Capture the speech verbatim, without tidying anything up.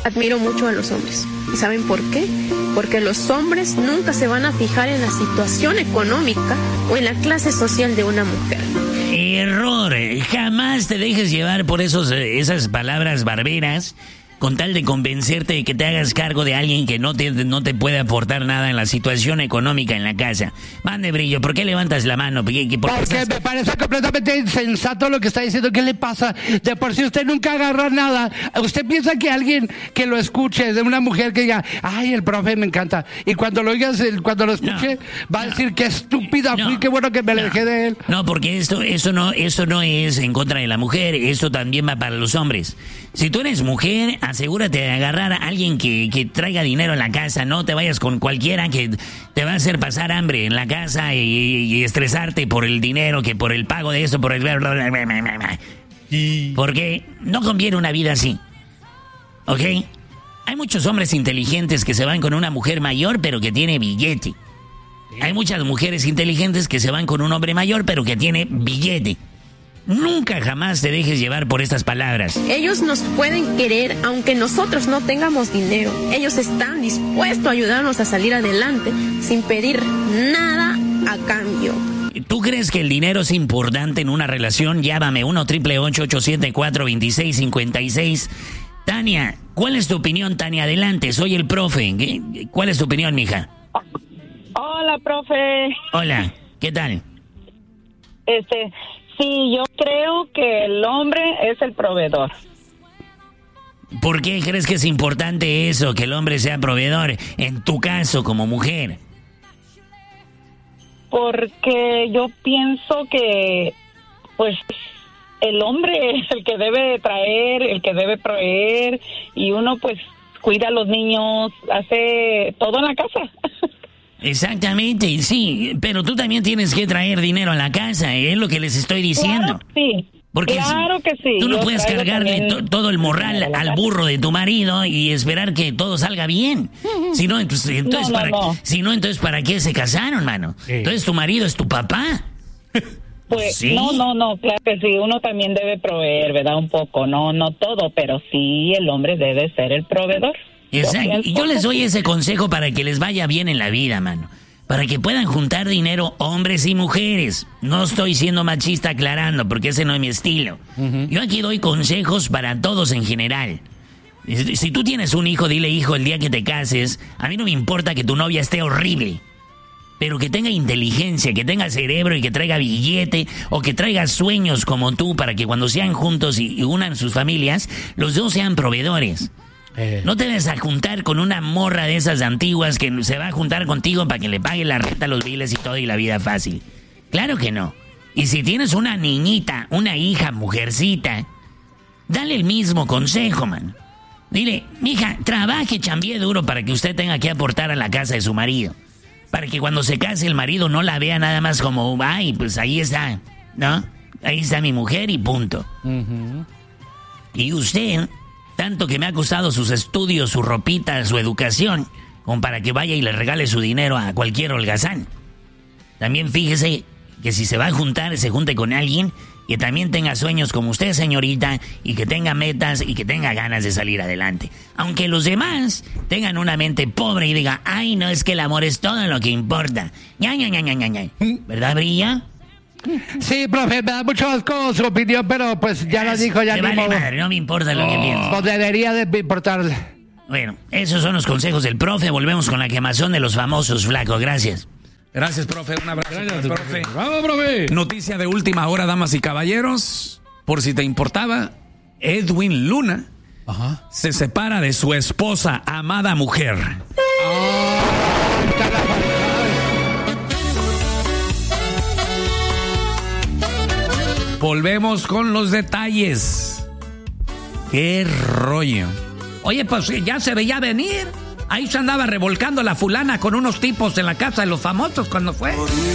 Admiro mucho a los hombres. ¿Y saben por qué? Porque los hombres nunca se van a fijar en la situación económica o en la clase social de una mujer. Error. Jamás te dejes llevar por esos, esas palabras barberas con tal de convencerte de que te hagas cargo de alguien que no te, no te puede aportar nada en la situación económica en la casa. Mande, Brillo, ¿por qué levantas la mano? ¿Por qué, por Porque estás... me parece completamente insensato lo que está diciendo. ¿Qué le pasa? De por sí usted nunca agarra nada. ¿Usted piensa que alguien que lo escuche, de una mujer que diga, ay, el profe me encanta, y cuando lo oigas, cuando lo escuche, no, va a decir, no, qué estúpida no, fui, qué bueno que me no, alejé de él? No, porque esto, eso no, eso no es en contra de la mujer, esto también va para los hombres. Si tú eres mujer, asegúrate de agarrar a alguien que, que traiga dinero en la casa. No te vayas con cualquiera que te va a hacer pasar hambre en la casa y, y estresarte por el dinero, que por el pago de eso, por el... Porque no conviene una vida así. ¿Ok? Hay muchos hombres inteligentes que se van con una mujer mayor pero que tiene billete. Hay muchas mujeres inteligentes que se van con un hombre mayor pero que tiene billete. Nunca jamás te dejes llevar por estas palabras. Ellos nos pueden querer aunque nosotros no tengamos dinero. Ellos están dispuestos a ayudarnos a salir adelante sin pedir nada a cambio. ¿Tú crees que el dinero es importante en una relación? Llámame uno triple ocho ocho siete cuatro dos seis cinco seis. Tania, ¿cuál es tu opinión, Tania? Adelante, soy el profe. ¿Cuál es tu opinión, mija? Hola, profe. Hola, ¿qué tal? Este... Sí, yo creo que el hombre es el proveedor. ¿Por qué crees que es importante eso, que el hombre sea proveedor, en tu caso como mujer? Porque yo pienso que, pues, el hombre es el que debe traer, el que debe proveer, y uno, pues, cuida a los niños, hace todo en la casa. Exactamente, sí, pero tú también tienes que traer dinero a la casa, es lo que les estoy diciendo. Claro, sí. Porque claro que sí. Tú no Yo puedes cargarle to, todo el morral al burro de tu marido y esperar que todo salga bien. Si no, entonces, entonces no, no, para, no. Si no, entonces ¿para qué se casaron, mano? Sí. Entonces tu marido es tu papá. Pues ¿Sí? no, no, no, claro que sí, uno también debe proveer, ¿verdad? Un poco, no, no todo, pero sí el hombre debe ser el proveedor. Exacto. Y yo les doy ese consejo para que les vaya bien en la vida, mano. Para que puedan juntar dinero hombres y mujeres. No estoy siendo machista aclarando, porque ese no es mi estilo. Uh-huh. Yo aquí doy consejos para todos en general. Si tú tienes un hijo, dile, hijo, el día que te cases, a mí no me importa que tu novia esté horrible, pero que tenga inteligencia, que tenga cerebro y que traiga billete, o que traiga sueños como tú, para que cuando sean juntos y, y unan sus familias, los dos sean proveedores. Eh. No te vas a juntar con una morra de esas antiguas que se va a juntar contigo para que le pague la renta, los biles y todo y la vida fácil. Claro que no. Y si tienes una niñita, una hija, mujercita, dale el mismo consejo, man. Dile, mija, trabaje, chambie duro para que usted tenga que aportar a la casa de su marido. Para que cuando se case el marido no la vea nada más como, ay, pues ahí está, ¿no? Ahí está mi mujer y punto. Uh-huh. Y usted... tanto que me ha costado sus estudios, su ropita, su educación, como para que vaya y le regale su dinero a cualquier holgazán. También fíjese que si se va a juntar, se junte con alguien que también tenga sueños como usted, señorita, y que tenga metas y que tenga ganas de salir adelante. Aunque los demás tengan una mente pobre y digan, ay, no, es que el amor es todo lo que importa. ña, ña, ña, ña, ña, ña. ¿Verdad, Brilla? Sí, profe, me da mucho asco su opinión, pero pues ya lo dijo, ya me ni vale modo. Madre, no me importa lo que pienses. Pues debería de importarle. Bueno, esos son los consejos del profe. Volvemos con la quemazón de los famosos, flaco. Gracias. Gracias, profe. Un abrazo. Gracias, profe. Vamos, profe. Noticia de última hora, damas y caballeros. Por si te importaba, Edwin Luna Ajá. se separa de su esposa, amada mujer. Oh, Volvemos con los detalles. ¡Qué rollo! Oye, pues ya se veía venir. Ahí se andaba revolcando la fulana con unos tipos en la casa de los famosos cuando fue.